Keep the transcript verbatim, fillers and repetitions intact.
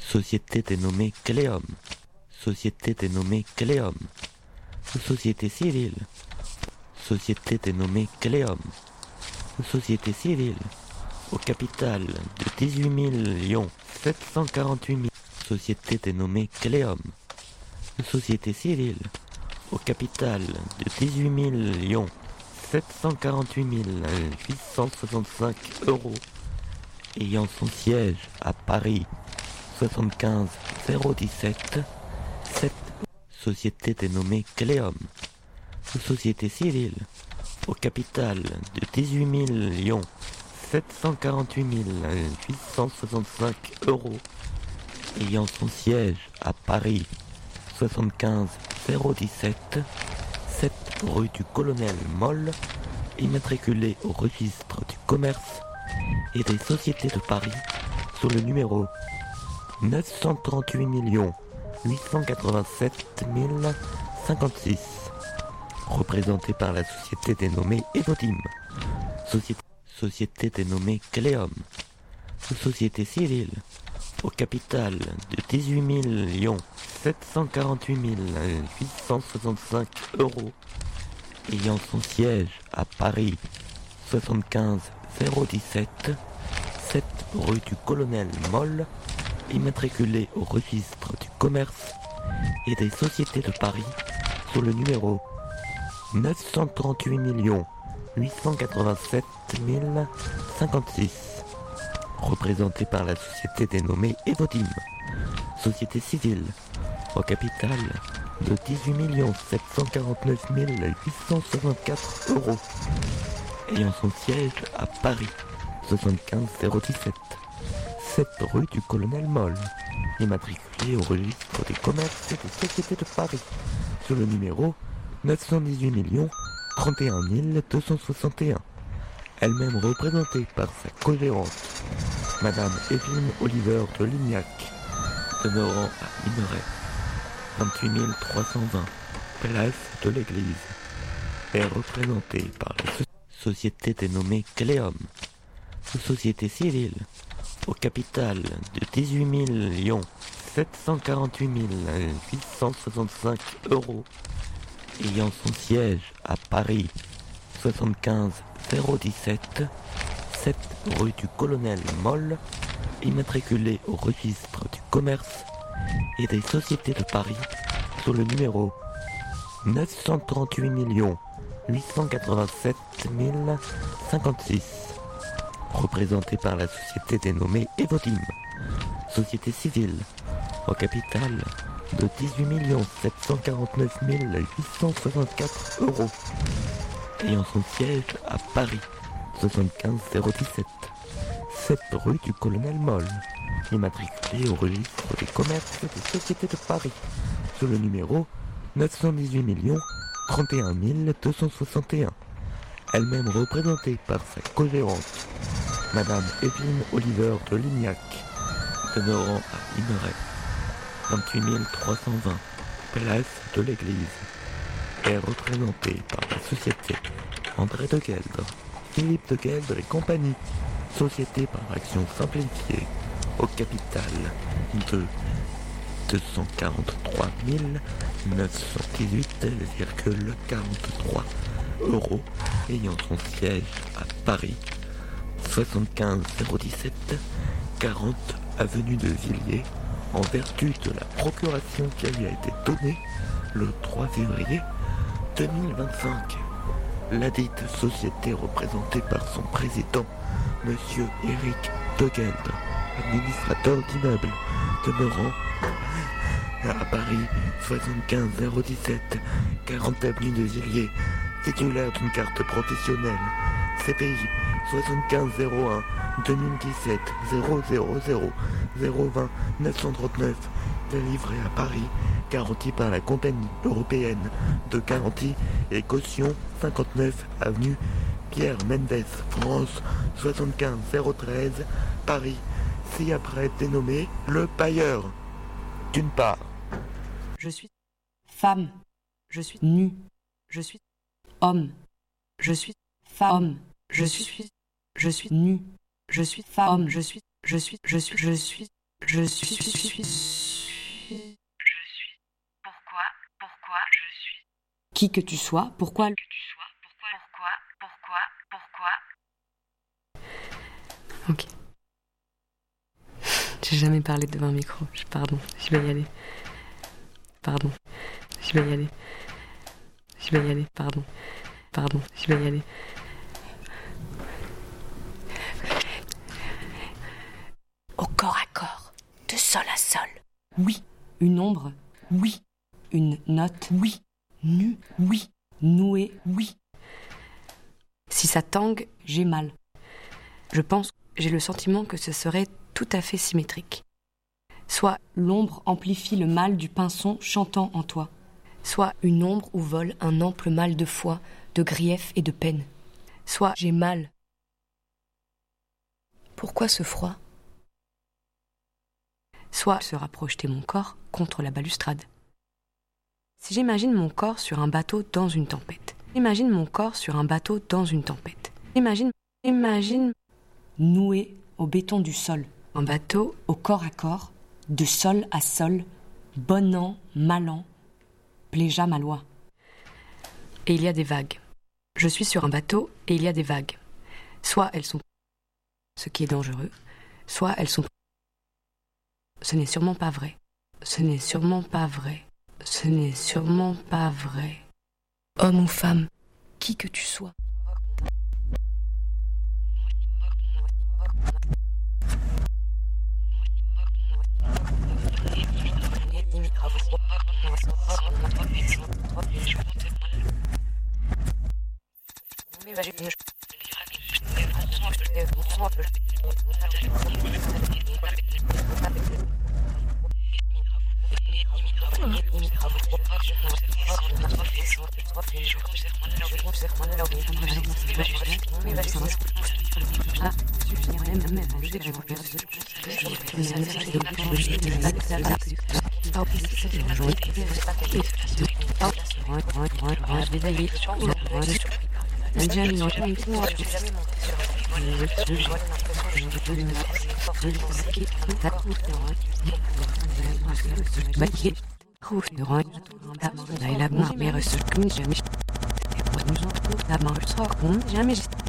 Société dénommée Cléum. Société dénommée Cléum. Société civile. Société dénommée Cléum. Société civile. Au capital de dix-huit millions sept cent quarante-huit mille. Société dénommée Cléum. Société civile. Au capital de dix-huit millions sept cent quarante-huit mille huit cent soixante-cinq euros. Ayant son siège à Paris, soixante-quinze zéro dix-sept, sept. Société dénommée Cléum. Société civile. Au capital de dix-huit millions sept cent quarante-huit mille huit cent soixante-cinq euros. Ayant son siège à Paris, soixante-quinze zéro dix-sept, sept rue du Colonel Moll, immatriculé au registre du commerce et des sociétés de Paris sur le numéro neuf cent trente-huit millions huit cent quatre-vingt-sept mille cinquante-six, représenté par la société dénommée Evodim, société, société dénommée Cléum, société civile, au capital de dix-huit millions sept cent quarante-huit mille huit cent soixante-cinq euros, ayant son siège à Paris, soixante-quinze zéro dix-sept, sept rue du Colonel Moll, immatriculé au registre du commerce et des sociétés de Paris sur le numéro neuf cent trente-huit millions huit cent quatre-vingt-sept mille cinquante-six, représenté par la société dénommée Evodim, société civile, au capital de dix-huit millions sept cent quarante-neuf mille huit cent soixante-quatre euros, ayant son siège à Paris, soixante-quinze zéro dix-sept, sept rue du Colonel Moll, immatriculé au registre des commerces et des sociétés de Paris, sur le numéro neuf cent dix-huit millions trente et un mille deux cent soixante et un, elle-même représentée par sa co-gérante, Madame Evelyne Oliver de Lignac, demeurant à Limeray, vingt-huit mille trois cent vingt, place de l'Église, est représentée par la so- société dénommée Cléum, société civile, au capital de dix-huit millions sept cent quarante-huit mille huit cent soixante-cinq euros, ayant son siège à Paris, soixante-quinze zéro dix-sept, sept rue du Colonel Moll, immatriculé au registre du commerce et des sociétés de Paris sur le numéro neuf cent trente-huit millions huit cent quatre-vingt-sept mille cinquante-six, représenté par la société dénommée Evodim, société civile, au capital de dix-huit millions sept cent quarante-neuf mille huit cent soixante-quatre euros, ayant son siège à Paris, soixante-quinze zéro dix-sept, sept rue du Colonel Moll, immatriculé au registre des commerces et des sociétés de Paris, sur le numéro neuf cent dix-huit millions trente et un mille deux cent soixante et un, elle-même représentée par sa co-gérante, Madame Evelyne Oliver de Lignac, demeurant à Limeray, vingt-huit mille trois cent vingt, place de l'Église, est représentée par la société André de Gueldre, Philippe de Gueldre et compagnie, société par action simplifiée, au capital de deux cent quarante-trois mille neuf cent dix-huit virgule quarante-trois euros, ayant son siège à Paris, soixante-quinze zéro dix-sept, quarante avenue de Villiers, en vertu de la procuration qui lui a été donnée le trois février deux mille vingt-cinq. Ladite société représentée par son président, Monsieur Éric de Gueldre, administrateur d'immeuble, demeurant à Paris, soixante-quinze zéro dix-sept, quarante avenue de Villiers, titulaire d'une carte professionnelle, C P I soixante-quinze zéro un deux mille dix-sept zéro zéro zéro zéro vingt neuf cent trente-neuf, délivré à Paris, garantie par la compagnie européenne de garantie et caution, cinquante-neuf avenue Pierre Mendès, France, soixante-quinze zéro treize, Paris, ci-après dénommé le Pailleur. D'une part, je suis femme, je suis nu, je suis homme, je suis femme, je suis, je suis nu, je suis femme, je suis, je suis, je suis, je suis, Je suis. Je suis. Pourquoi, pourquoi je suis. Qui que tu sois, pourquoi. Que tu sois, pourquoi, pourquoi, pourquoi, pourquoi. Ok. J'ai jamais parlé devant un micro. Pardon, je vais y aller. Pardon, je vais y aller. Je vais y aller, pardon. Pardon, je vais y aller. Au corps à corps, de sol à sol. Oui, une ombre. Oui, une note. Oui, nu. Oui, noué. Oui. Si ça tangue, j'ai mal. Je pense, j'ai le sentiment que ce serait tout à fait symétrique. Soit l'ombre amplifie le mal du pinson chantant en toi, soit une ombre où vole un ample mal de foi, de grief et de peine. Soit j'ai mal. Pourquoi ce froid ? Soit sera projeté mon corps contre la balustrade. Si j'imagine mon corps sur un bateau dans une tempête, imagine mon corps sur un bateau dans une tempête. Imagine, imagine noué au béton du sol, un bateau au corps à corps, de sol à sol, bon an, mal an, pléja ma loi. Et il y a des vagues. Je suis sur un bateau et il y a des vagues. Soit elles sont ce qui est dangereux, soit elles sont. Ce n'est sûrement pas vrai. Ce n'est sûrement pas vrai. Ce n'est sûrement pas vrai. Homme ou femme, qui que tu sois. Jamais